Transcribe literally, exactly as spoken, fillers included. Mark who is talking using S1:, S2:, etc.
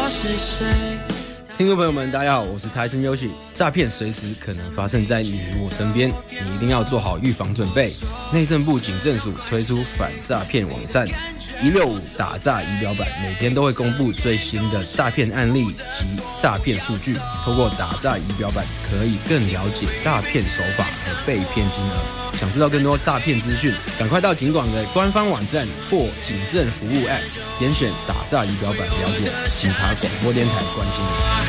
S1: 是谁。
S2: 听众朋友们，大家好，我是台生优喜。诈骗随时可能发生在你我身边，你一定要做好预防准备。内政部警政署推出反诈骗网站一六五打诈仪表板，每天都会公布最新的诈骗案例及诈骗数据。透过打诈仪表板，可以更了解诈骗手法和被骗金额。想知道更多诈骗资讯，赶快到警广的官方网站或警政服务 App， 点选打诈仪表板了解。警察广播电台关心你。